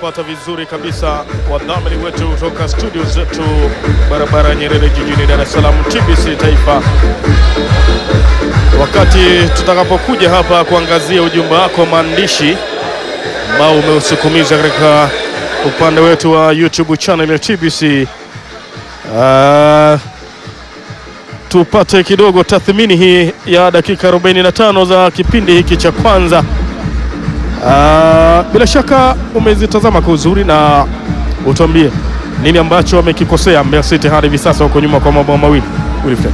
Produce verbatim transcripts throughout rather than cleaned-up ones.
Unatupata vizuri kabisa, wadhamini wetu kutoka studio zetu barabara Nyerere jijini Dar es Salaam, T B C Taifa. Wakati tutakapokuja hapa kuangazia ujumbe wako maandishi ambao umeusukumiza katika upande wetu wa YouTube channel ya T B C, uh, tupate kidogo tathmini hii ya dakika arobaini na tano za kipindi hiki cha kwanza. Uh, bila shaka umezitazama kwa uzuri na utuambie nini ambacho wamekikosea Mbeya City hadi hivi sasa huko nyuma kwa mabao mawili. Wilfred.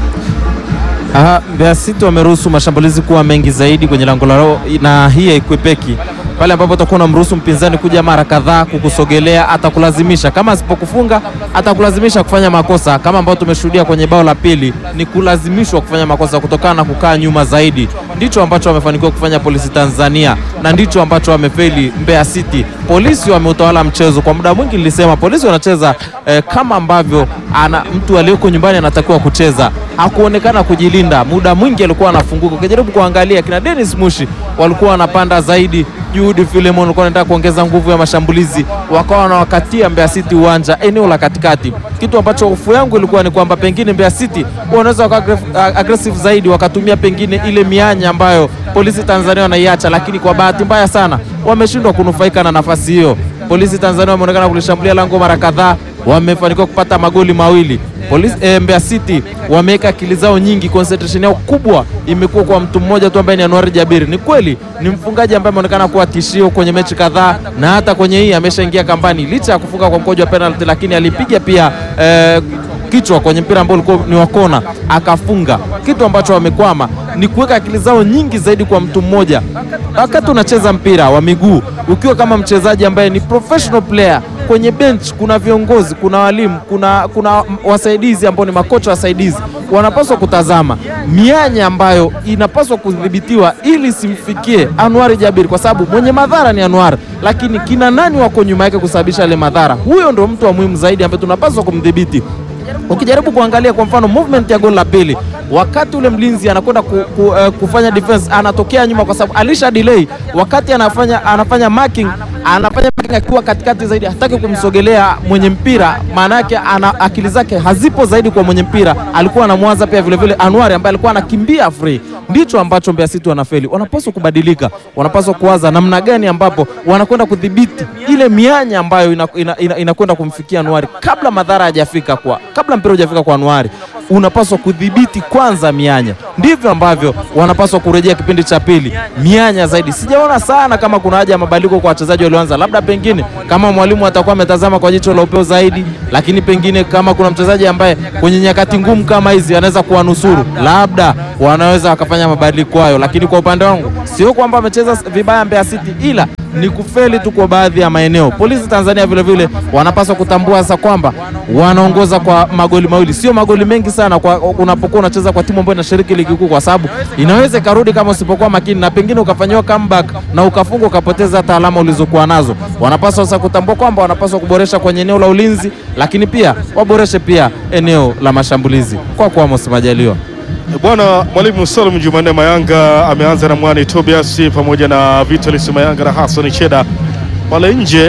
Aha, Mbeya City wameruhusu mashambulizi kuwa mengi zaidi kwenye lango lao, na hii haikwepeki pale ambapo utakuwa unamruhusu mpinzani kuja mara kadhaa kukusogelea, atakulazimisha kama asipokufunga atakulazimisha kufanya makosa, kama ambao tumeshuhudia kwenye bao la pili. Ni kulazimishwa kufanya makosa kutokana na kukaa nyuma zaidi. Ndicho ambacho wamefanikiwa kufanya Polisi Tanzania na ndicho ambacho wamefeli Mbeya City. Polisi wameutawala mchezo kwa muda mwingi. Nilisema Polisi wanacheza eh, kama ambavyo ana mtu aliyeko nyumbani anatakiwa kucheza. Hakuonekana kujilinda, muda mwingi alikuwa anafunguka. Ukijaribu kuangalia kina Dennis Mushi walikuwa wanapanda zaidi, Jude Philemon walikuwa wanataka kuongeza nguvu ya mashambulizi, wakawa wanawakatia Mbeya City uwanja eneo la katikati. Kitu ambacho hofu yangu ilikuwa ni kwamba pengine Mbeya City wanaweza waka aggressive zaidi, wakatumia pengine ile mianya ambayo Polisi Tanzania wanaiacha, lakini kwa bahati mbaya sana wameshindwa kunufaika na nafasi hiyo. Polisi Tanzania wameonekana kulishambulia lango mara kadhaa, wamefanikiwa kupata magoli mawili. Polisi eh, Mbeya City wameweka akili zao nyingi, concentration yao kubwa imekuwa kwa mtu mmoja tu ambaye ni Anwar Jabir. Ni kweli ni mfungaji ambaye ameonekana kuwa tishio kwenye mechi kadhaa, na hata kwenye hii ameshaingia kambani licha ya kufunga kwa mkojo wa penalty, lakini alipiga pia eh, kichwa kwenye mpira ambao ulikuwa ni wa kona akafunga. Kitu ambacho wamekwama ni kuweka akili zao nyingi zaidi kwa mtu mmoja. Wakati unacheza mpira wa miguu ukiwa kama mchezaji ambaye ni professional player, kwenye bench kuna viongozi, kuna walimu, kuna kuna wasaidizi ambao ni makocha wasaidizi, wanapaswa kutazama mianya ambayo inapaswa kudhibitiwa ili simfikie Anwar Jabir, kwa sababu mwenye madhara ni Anwar, lakini kina nani wako nyuma yake kusababisha ile madhara? Huyo ndio mtu wa muhimu zaidi ambaye tunapaswa kumdhibiti. Ukijaribu kuangalia kwa mfano movement ya goli la pili, wakati ule mlinzi anakwenda ku, ku, uh, kufanya defense, anatokea nyuma kwa sababu alisha delay. Wakati anafanya anafanya marking, anafanya marking akiwa katikati zaidi, hataki kumsogelea mwenye mpira, maana yake ana akili zake hazipo zaidi kwa mwenye mpira. Alikuwa anamwaza pia vile vile Anwar ambaye alikuwa anakimbia free. Ndicho ambacho Mbeya City wanafeli. Wanapaswa kubadilika, wanapaswa kuwaza namna gani ambapo wanakwenda kudhibiti ile mianya ambayo inakwenda ina, ina, ina kumfikia Anwar kabla madhara hajafika, kwa kabla mpira hujafika kwa Anwar. Unapaswa kudhibiti kwanza mianya. Ndivyo ambavyo wanapaswa kurejea kipindi cha pili, mianya zaidi. Sijaona sana kama kuna haja ya mabadiliko kwa wachezaji walioanza, labda pengine kama mwalimu atakuwa ametazama kwa jicho la upeo zaidi, lakini pengine kama kuna mchezaji ambaye kwenye nyakati ngumu kama hizi anaweza kuwanusuru, labda wanaweza wakafanya mabadiliko hayo. Lakini kwa upande wangu sio kwamba amecheza vibaya Mbeya City, ila ni kufeli tu kwa baadhi ya maeneo. Polisi Tanzania vile vile wanapaswa kutambua sasa kwamba wanaongoza kwa magoli mawili, sio magoli mengi sana kwa unapokuwa unacheza kwa timu ambayo inashiriki ligi kuu, kwa sababu inaweza ikarudi kama usipokuwa makini na pengine ukafanywa comeback na ukafungwa ukapoteza hata alama ulizokuwa nazo. Wanapaswa sasa kutambua kwamba wanapaswa kuboresha kwenye eneo la ulinzi, lakini pia waboreshe pia eneo la mashambulizi. Kwa kwa Amos Majaliwa. Bwana mwalimu Salum Jumanne Mayanga ameanza na Mwani Tobias pamoja na Vitalis Mayanga na Hassan Cheda. Pale nje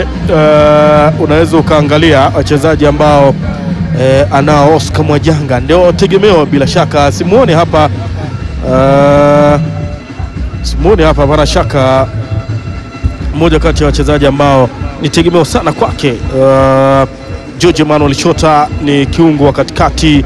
uh, unaweza ukaangalia wachezaji ambao uh, anao Oscar Mwajanga ndio tegemeo bila shaka. Simuone hapa uh, simuone hapa bila shaka mmoja kati ya wachezaji ambao ni tegemeo sana kwake. Uh, George Emmanuel Chota ni kiungo wa katikati.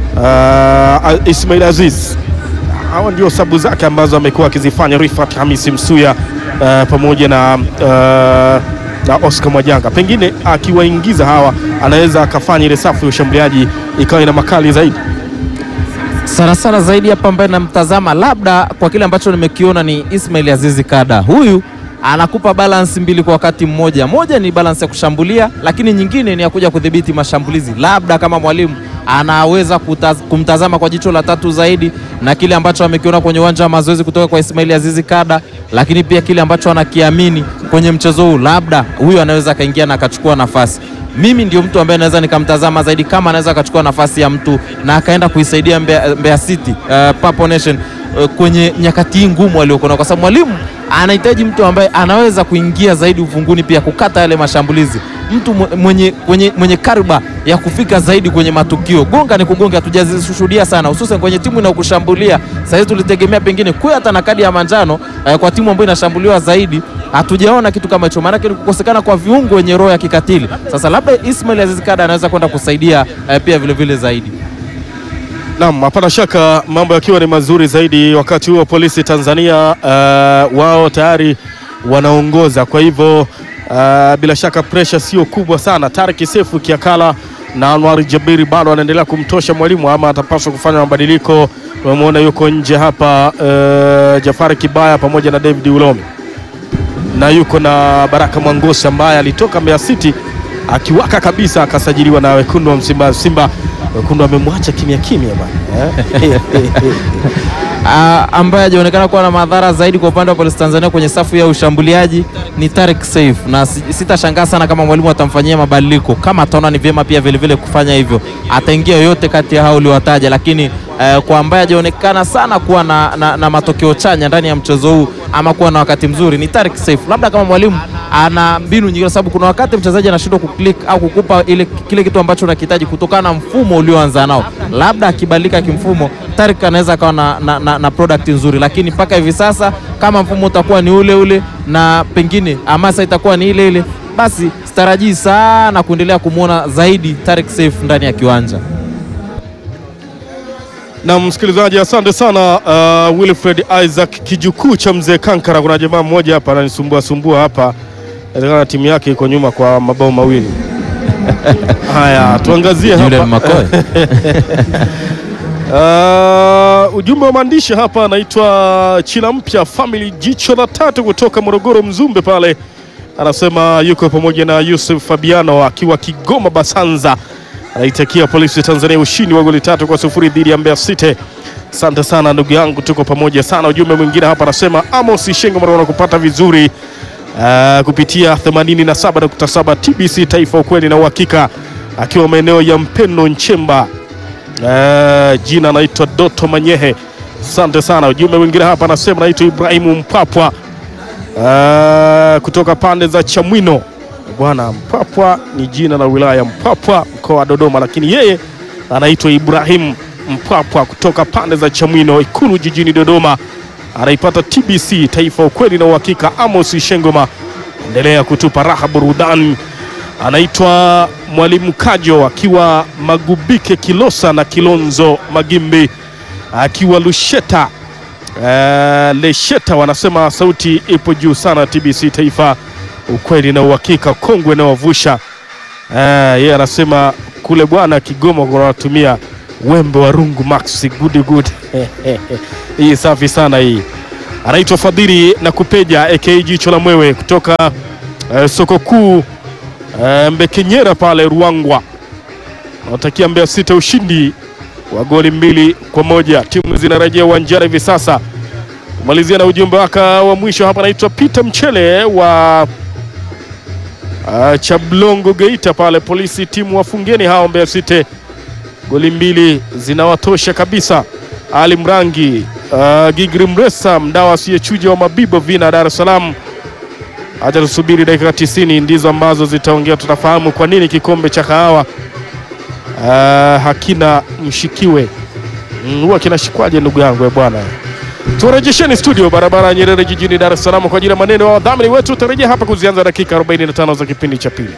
Uh, Ismail Aziz, hawa ndio sabu zake ambazo amekuwa akizifanya. Rifat Hamisi Msuya uh, pamoja na uh, na Oscar Mwajanga, pengine akiwaingiza hawa anaweza akafanya ile safu ya ushambuliaji ikawa ina makali zaidi sana sana zaidi. Hapa ambaye namtazama labda kwa kile ambacho nimekiona ni Ismail Aziz Kada. Huyu anakupa balance mbili kwa wakati mmoja. Moja ni balance ya kushambulia, lakini nyingine ni ya kuja kudhibiti mashambulizi. Labda kama mwalimu anaweza kutaz, kumtazama kwa jicho la tatu zaidi na kile ambacho amekiona kwenye uwanja wa mazoezi kutoka kwa Ismail Aziz Kada, lakini pia kile ambacho anakiamini kwenye mchezo huu, labda huyu anaweza akaingia na akachukua nafasi. Mimi ndio mtu ambaye naweza nikamtazama zaidi kama anaweza akachukua nafasi ya mtu na akaenda kuisaidia Mbeya, Mbeya City uh, Papo Nation uh, kwenye nyakati ngumu aliyokuwa, kwa sababu mwalimu anahitaji mtu ambaye anaweza kuingia zaidi ufunguni, pia kukata yale mashambulizi, mtu mwenye, mwenye, mwenye kariba ya kufika zaidi kwenye matukio. Gonga ni kugonga, hatujashuhudia sana hususan kwenye timu inayokushambulia. Sasa hivi tulitegemea pengine kwa hata na kadi ya manjano eh, kwa timu ambayo inashambuliwa zaidi. Hatujaona kitu kama hicho, maana ni kukosekana kwa viungo wenye roho ya kikatili. Sasa labda Ismail Aziz Kada anaweza kwenda kusaidia eh, pia vile vile zaidi. Naam, hapana shaka mambo yakiwa ni mazuri zaidi. Wakati huo Polisi Tanzania uh, wao tayari wanaongoza, kwa hivyo uh, bila shaka pressure sio kubwa sana. Tariki Sefu Kiakala na Anwar Jabiri bado wanaendelea kumtosha mwalimu, ama atapaswa kufanya mabadiliko. Tumeona yuko nje hapa uh, Jafari Kibaya pamoja na David Ulomi, na yuko na Baraka Mwangosi ambaye alitoka Mbeya City akiwaka kabisa, akasajiliwa na wekundu wa Simba. Simba wekundu amemwacha kimya kimya bwana uh, ambaye hajaonekana kuwa na madhara zaidi kwa upande wa Polisi Tanzania kwenye safu ya ushambuliaji ni Tariq Seif, na sitashangaa sana kama mwalimu atamfanyia mabadiliko, kama ataona ni vyema pia vile vile kufanya hivyo, ataingia yoyote kati ya hao uliowataja. Lakini uh, kwa ambaye hajaonekana sana kuwa na, na, na matokeo chanya ndani ya mchezo huu ama kuwa na wakati mzuri ni Tariq Seif. Labda kama mwalimu ana mbinu nyingine, sababu kuna wakati mchezaji anashindwa kuklik au kukupa ile kile kitu ambacho unakihitaji kutokana na mfumo ulioanza nao. Labda akibadilika kimfumo, Tariq anaweza kawa na, na, na, na product nzuri, lakini mpaka hivi sasa kama mfumo utakuwa ni ule ule na pengine hamasa itakuwa ni ile ile, basi sitarajii sana kuendelea kumuona zaidi Tariq Seif ndani ya kiwanja. Na msikilizaji, asante sana uh, Wilfred Isaac kijukuu cha mzee Kankara. Kuna jamaa mmoja hapa ananisumbua sumbua hapa, na timu yake iko nyuma kwa mabao mawili. Haya, tuangazie hapa uh, ujumbe wa maandishi hapa. Anaitwa Chila Mpya Family jicho la tatu kutoka Morogoro Mzumbe pale, anasema yuko pamoja na Yusuf Fabiano akiwa Kigoma Basanza, anaitakia Polisi Tanzania ushindi wa goli tatu kwa sufuri dhidi ya Mbeya City. Asante sana ndugu yangu, tuko pamoja sana. Ujumbe mwingine hapa anasema Amos Shengo mara kupata vizuri uh, kupitia themanini na saba nukta saba T B C Taifa, ukweli na uhakika, akiwa maeneo ya Mpeno Nchemba. Uh, jina anaitwa Doto Manyehe. Asante sana. Ujumbe mwingine hapa anasema anaitwa Ibrahimu Mpapwa uh, kutoka pande za Chamwino. Bwana, Mpapwa ni jina la wilaya Mpapwa mkoa wa Dodoma, lakini yeye anaitwa Ibrahim Mpapwa kutoka pande za Chamwino Ikulu jijini Dodoma. Anaipata T B C Taifa, ukweli na uhakika. Amos Shengoma, endelea kutupa raha burudani. Anaitwa Mwalimu Kajo akiwa Magubike Kilosa na Kilonzo Magimbi akiwa Lusheta uh, Lesheta, wanasema sauti ipo juu sana. T B C Taifa, ukweli na uhakika, kongwe na wavusha. Uh, yeye anasema kule bwana Kigoma wanatumia wembe wa Rungu Max, good good. Hii safi sana hii. Anaitwa Fadhili na Kupeja aka Jicho la Mwewe kutoka uh, soko kuu uh, Mbekenyera pale Ruangwa. Natakia Mbeya City ushindi wa goli mbili kwa moja. Timu zinarejea uwanjani hivi sasa. Kumalizia na ujumbe waka wa mwisho hapa, anaitwa Peter Mchele wa uh, Chablongo Geita pale. Polisi timu wafungeni hao Mbeya City, goli mbili zinawatosha kabisa. Ali Mrangi uh, Gigri Mresa mdawa asiyechuja wa Mabibo Vina Dar es Salaam. Acha tusubiri dakika tisini ndizo ambazo zitaongea, tutafahamu kwa nini kikombe cha kahawa uh, hakina mshikiwe. Mm, huwa kinashikwaje ndugu yangu bwana? Turejesheni studio barabara ya Nyerere jijini Dar es Salaam kwa ajili ya maneno ya wadhamini wetu. Tutarejea hapa kuzianza dakika arobaini na tano za kipindi cha pili.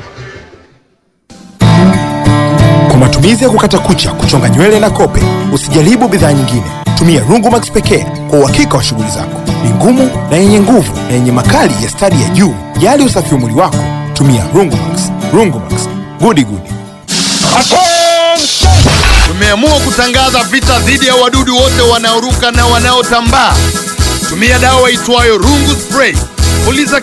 Kwa matumizi ya kukata kucha, kuchonga nywele na kope, usijaribu bidhaa nyingine. Tumia Rungu Max pekee kwa uhakika wa shughuli zako. Ni ngumu na yenye nguvu na yenye makali ya stadi ya juu. Jali usafi wa mwili wako, tumia Rungu Max. Rungu Max, goody goody. Tumeamua kutangaza vita dhidi ya wadudu wote wanaoruka na wanaotambaa. Tumia dawa itwayo Rungu Spray. Puliza